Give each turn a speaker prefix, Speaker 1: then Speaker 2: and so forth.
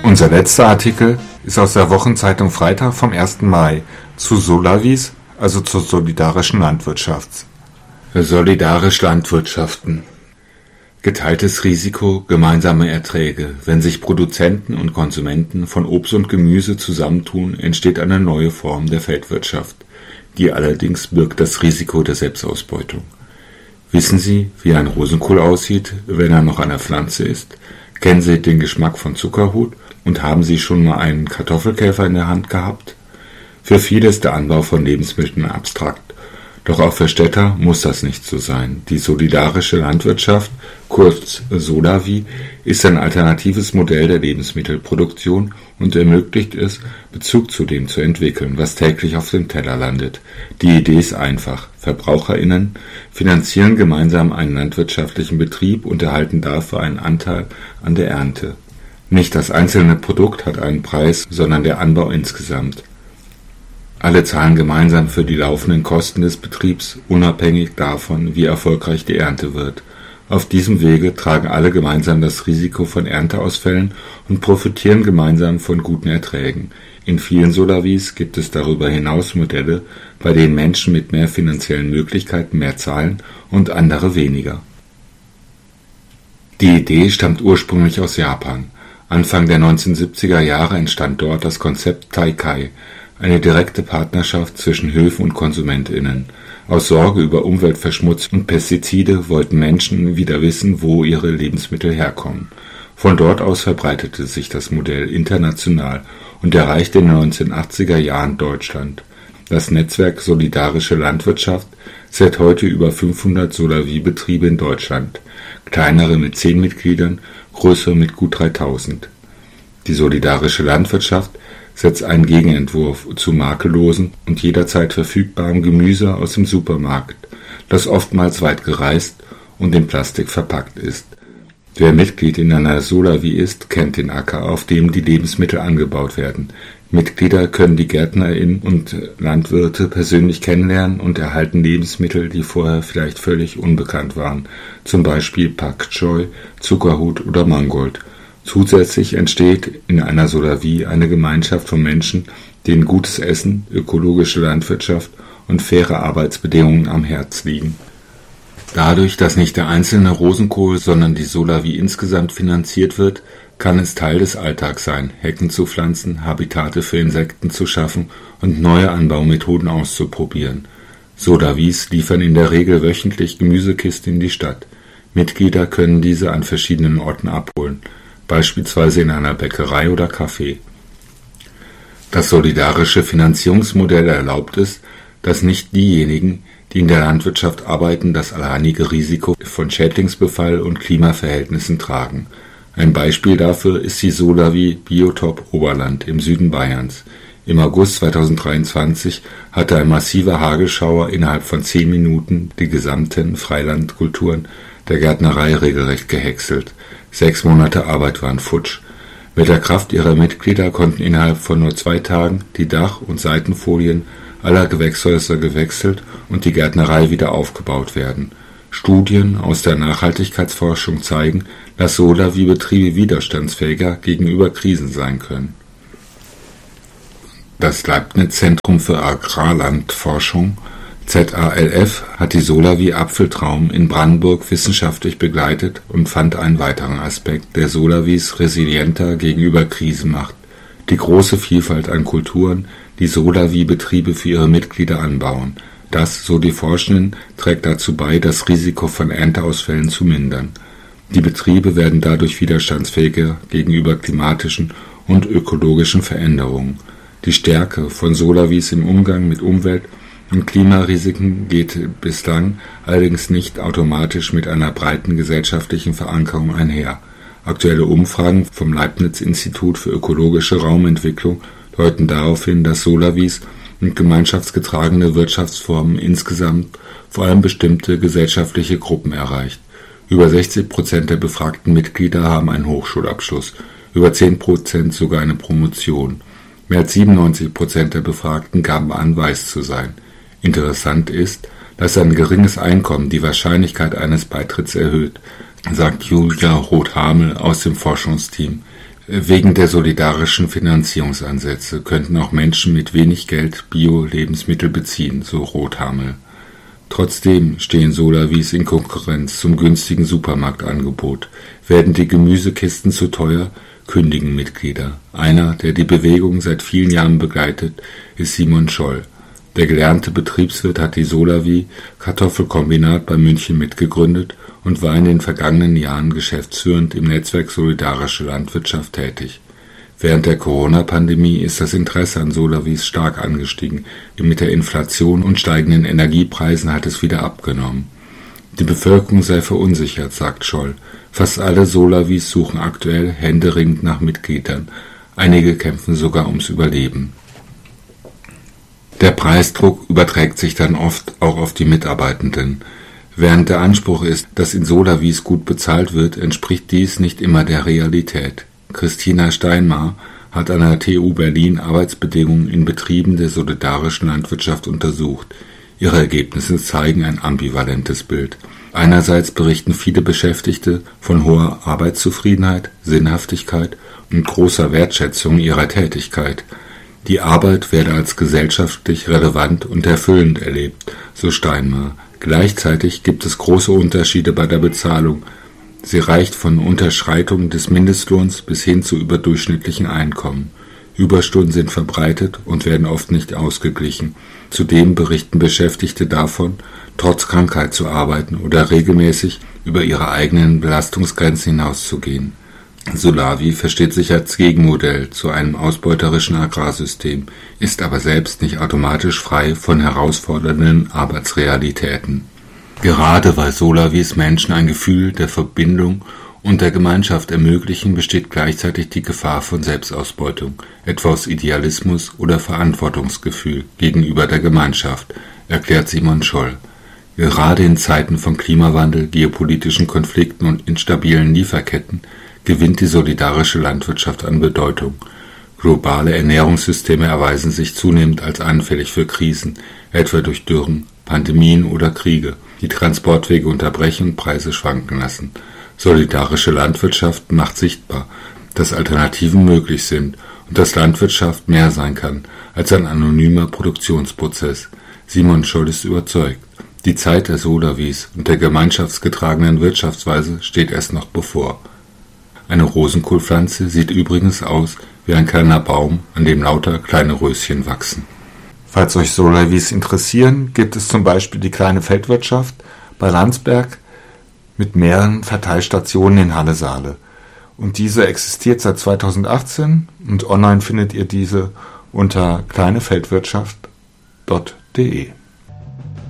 Speaker 1: Unser letzter Artikel ist aus der Wochenzeitung Freitag vom 1. Mai zu Solavis, also zur solidarischen Landwirtschaft. Solidarisch Landwirtschaften. Geteiltes Risiko, gemeinsame Erträge. Wenn sich Produzenten und Konsumenten von Obst und Gemüse zusammentun, entsteht eine neue Form der Feldwirtschaft. Die allerdings birgt das Risiko der Selbstausbeutung. Wissen Sie, wie ein Rosenkohl aussieht, wenn er noch eine Pflanze ist? Kennen Sie den Geschmack von Zuckerhut und haben Sie schon mal einen Kartoffelkäfer in der Hand gehabt? Für viele ist der Anbau von Lebensmitteln abstrakt. Doch auch für Städter muss das nicht so sein. Die solidarische Landwirtschaft, kurz Solavi, ist ein alternatives Modell der Lebensmittelproduktion und ermöglicht es, Bezug zu dem zu entwickeln, was täglich auf dem Teller landet. Die Idee ist einfach. VerbraucherInnen finanzieren gemeinsam einen landwirtschaftlichen Betrieb und erhalten dafür einen Anteil an der Ernte. Nicht das einzelne Produkt hat einen Preis, sondern der Anbau insgesamt. Alle zahlen gemeinsam für die laufenden Kosten des Betriebs, unabhängig davon, wie erfolgreich die Ernte wird. Auf diesem Wege tragen alle gemeinsam das Risiko von Ernteausfällen und profitieren gemeinsam von guten Erträgen. In vielen Solavis gibt es darüber hinaus Modelle, bei denen Menschen mit mehr finanziellen Möglichkeiten mehr zahlen und andere weniger. Die Idee stammt ursprünglich aus Japan. Anfang der 1970er Jahre entstand dort das Konzept Taikai, eine direkte Partnerschaft zwischen Höfen und KonsumentInnen. Aus Sorge über Umweltverschmutzung und Pestizide wollten Menschen wieder wissen, wo ihre Lebensmittel herkommen. Von dort aus verbreitete sich das Modell international und erreichte in den 1980er Jahren Deutschland. Das Netzwerk Solidarische Landwirtschaft zählt heute über 500 Solavi-Betriebe in Deutschland, kleinere mit 10 Mitgliedern, größere mit gut 3000. Die solidarische Landwirtschaft setzt einen Gegenentwurf zu makellosen und jederzeit verfügbarem Gemüse aus dem Supermarkt, das oftmals weit gereist und in Plastik verpackt ist. Wer Mitglied in einer Solavi ist, kennt den Acker, auf dem die Lebensmittel angebaut werden. Mitglieder können die GärtnerInnen und Landwirte persönlich kennenlernen und erhalten Lebensmittel, die vorher vielleicht völlig unbekannt waren, zum Beispiel Pak Choi, Zuckerhut oder Mangold. Zusätzlich entsteht in einer Solavi eine Gemeinschaft von Menschen, denen gutes Essen, ökologische Landwirtschaft und faire Arbeitsbedingungen am Herz liegen. Dadurch, dass nicht der einzelne Rosenkohl, sondern die Solavi insgesamt finanziert wird, kann es Teil des Alltags sein, Hecken zu pflanzen, Habitate für Insekten zu schaffen und neue Anbaumethoden auszuprobieren. Solavis liefern in der Regel wöchentlich Gemüsekisten in die Stadt. Mitglieder können diese an verschiedenen Orten abholen, beispielsweise in einer Bäckerei oder Café. Das solidarische Finanzierungsmodell erlaubt es, dass nicht diejenigen, die in der Landwirtschaft arbeiten, das alleinige Risiko von Schädlingsbefall und Klimaverhältnissen tragen. Ein Beispiel dafür ist die Solavi Biotop Oberland im Süden Bayerns. Im August 2023 hatte ein massiver Hagelschauer innerhalb von 10 Minuten die gesamten Freilandkulturen der Gärtnerei regelrecht gehäckselt. 6 Monate Arbeit waren futsch. Mit der Kraft ihrer Mitglieder konnten innerhalb von nur 2 Tagen die Dach- und Seitenfolien aller Gewächshäuser gewechselt und die Gärtnerei wieder aufgebaut werden. Studien aus der Nachhaltigkeitsforschung zeigen, dass Solavi-Betriebe widerstandsfähiger gegenüber Krisen sein können. Das Leibniz-Zentrum für Agrarlandforschung ZALF hat die Solavi Apfeltraum in Brandenburg wissenschaftlich begleitet und fand einen weiteren Aspekt, der Solavis resilienter gegenüber Krisen macht: die große Vielfalt an Kulturen, die Solavi-Betriebe für ihre Mitglieder anbauen. Das, so die Forschenden, trägt dazu bei, das Risiko von Ernteausfällen zu mindern. Die Betriebe werden dadurch widerstandsfähiger gegenüber klimatischen und ökologischen Veränderungen. Die Stärke von Solavis im Umgang mit Umwelt- und Klimarisiken geht bislang allerdings nicht automatisch mit einer breiten gesellschaftlichen Verankerung einher. Aktuelle Umfragen vom Leibniz-Institut für ökologische Raumentwicklung deuten darauf hin, dass Solavis und gemeinschaftsgetragene Wirtschaftsformen insgesamt vor allem bestimmte gesellschaftliche Gruppen erreicht. Über 60% der befragten Mitglieder haben einen Hochschulabschluss, über 10% sogar eine Promotion. Mehr als 97% der Befragten gaben an, weiß zu sein. Interessant ist, dass ein geringes Einkommen die Wahrscheinlichkeit eines Beitritts erhöht, sagt Julia Roth-Hamel aus dem Forschungsteam. Wegen der solidarischen Finanzierungsansätze könnten auch Menschen mit wenig Geld Bio-Lebensmittel beziehen, so Rothamel. Trotzdem stehen Solavis in Konkurrenz zum günstigen Supermarktangebot. Werden die Gemüsekisten zu teuer, kündigen Mitglieder. Einer, der die Bewegung seit vielen Jahren begleitet, ist Simon Scholl. Der gelernte Betriebswirt hat die Solavi Kartoffelkombinat bei München mitgegründet und war in den vergangenen Jahren geschäftsführend im Netzwerk Solidarische Landwirtschaft tätig. Während der Corona-Pandemie ist das Interesse an Solavis stark angestiegen. Mit der Inflation und steigenden Energiepreisen hat es wieder abgenommen. Die Bevölkerung sei verunsichert, sagt Scholl. Fast alle Solavis suchen aktuell händeringend nach Mitgliedern. Einige kämpfen sogar ums Überleben. Der Preisdruck überträgt sich dann oft auch auf die Mitarbeitenden. Während der Anspruch ist, dass in Solavis gut bezahlt wird, entspricht dies nicht immer der Realität. Christina Steinmar hat an der TU Berlin Arbeitsbedingungen in Betrieben der solidarischen Landwirtschaft untersucht. Ihre Ergebnisse zeigen ein ambivalentes Bild. Einerseits berichten viele Beschäftigte von hoher Arbeitszufriedenheit, Sinnhaftigkeit und großer Wertschätzung ihrer Tätigkeit. Die Arbeit werde als gesellschaftlich relevant und erfüllend erlebt, so Steinmar. Gleichzeitig gibt es große Unterschiede bei der Bezahlung. Sie reicht von Unterschreitung des Mindestlohns bis hin zu überdurchschnittlichen Einkommen. Überstunden sind verbreitet und werden oft nicht ausgeglichen. Zudem berichten Beschäftigte davon, trotz Krankheit zu arbeiten oder regelmäßig über ihre eigenen Belastungsgrenzen hinauszugehen. Solavi versteht sich als Gegenmodell zu einem ausbeuterischen Agrarsystem, ist aber selbst nicht automatisch frei von herausfordernden Arbeitsrealitäten. Gerade weil Solavis Menschen ein Gefühl der Verbindung und der Gemeinschaft ermöglichen, besteht gleichzeitig die Gefahr von Selbstausbeutung, etwa aus Idealismus oder Verantwortungsgefühl gegenüber der Gemeinschaft, erklärt Simon Scholl. Gerade in Zeiten von Klimawandel, geopolitischen Konflikten und instabilen Lieferketten gewinnt die solidarische Landwirtschaft an Bedeutung. Globale Ernährungssysteme erweisen sich zunehmend als anfällig für Krisen, etwa durch Dürren, Pandemien oder Kriege, die Transportwege unterbrechen und Preise schwanken lassen. Solidarische Landwirtschaft macht sichtbar, dass Alternativen möglich sind und dass Landwirtschaft mehr sein kann als ein anonymer Produktionsprozess. Simon Scholl ist überzeugt, die Zeit der Solavis und der gemeinschaftsgetragenen Wirtschaftsweise steht erst noch bevor. Eine Rosenkohlpflanze sieht übrigens aus wie ein kleiner Baum, an dem lauter kleine Röschen wachsen. Falls euch Solavis interessieren, gibt es zum Beispiel die kleine Feldwirtschaft bei Landsberg mit mehreren Verteilstationen in Halle-Saale. Und diese existiert seit 2018 und online findet ihr diese unter kleinefeldwirtschaft.de.